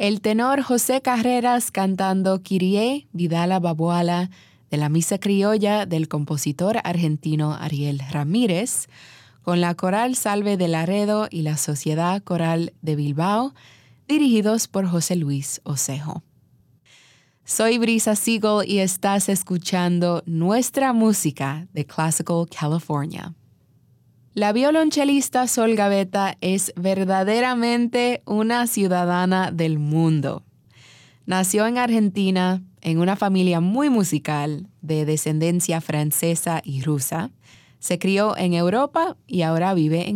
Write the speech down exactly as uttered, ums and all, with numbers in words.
El tenor José Carreras cantando Kyrie Vidala Baboala de la Misa Criolla del compositor argentino Ariel Ramírez, con la Coral Salve de Laredo y la Sociedad Coral de Bilbao, dirigidos por José Luis Osejo. Soy Brisa Siegel y estás escuchando Nuestra Música de Classical California. La violonchelista Sol Gavetta es verdaderamente una ciudadana del mundo. Nació en Argentina en una familia muy musical de descendencia francesa y rusa. Se crió en Europa y ahora vive en